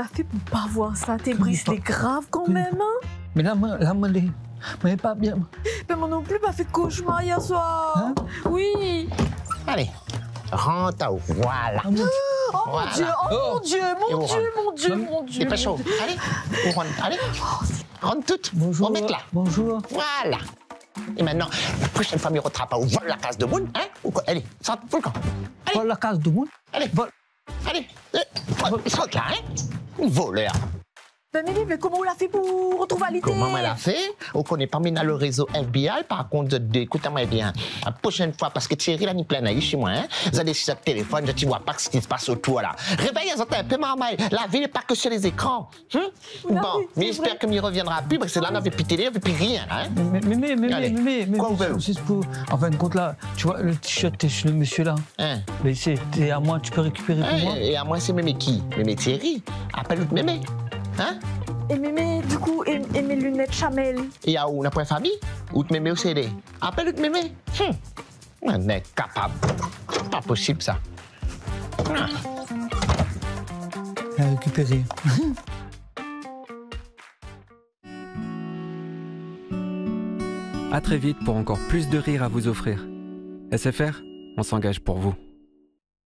l'a fait pour pas voir ça? T'es Brice, c'est grave quand même, hein? Mais là, mais pas bien. Mais moi non plus, m'a fait cauchemar hier soir. Hein? Oui. Allez, rentre, voilà. Oh Voilà. mon Dieu, oh mon Dieu, Et mon on Dieu, rentre. mon Dieu, mon Dieu. Dépêchons. Allez, on rentre. Allez, rentre toutes. Bonjour. On met là. Bonjour. Voilà. Et maintenant, la prochaine fois, il ne retrape pas. On vole la case de monde, hein? Ou quoi? Allez, saute, faut le camp. Allez, Voilà la case de monde. allez, Vol. allez. Saute là, hein? Voleur. Mais comment on l'a fait pour retrouver Alité? Comment elle a fait? On connaît pas maintenant le réseau FBI. Par contre, écoutez-moi bien. La prochaine fois, parce que Thierry, là, il plein d'ailleurs chez moi, hein? Vous allez sur votre téléphone, je ne vois pas ce qui se passe autour, là. Réveillez-vous un peu, marmaille. La vie n'est pas que sur les écrans. Non, Bon, oui, mais c'est j'espère vrai. qu'il ne reviendra plus, parce que là, on n'avait plus télé, on n'avait plus rien, hein? Mais, Quoi vous faites? juste pour. En fin de compte, là, tu vois, le t-shirt, t'es chez le monsieur là. Hein? Mais c'est à moi, tu peux récupérer pour moi. Et à moi, c'est Mémé qui? Mémé Thierry. Appelle l'autre Mémé. Hein? Et Mémé, du coup, et mes lunettes Chamel. Et à où? On n'a pas de famille? Ou Mémé au CD? Appelle l'autre Mémé. On est capable. Pas possible, ça. Récupérer. À très vite pour encore plus de rire à vous offrir. SFR, on s'engage pour vous.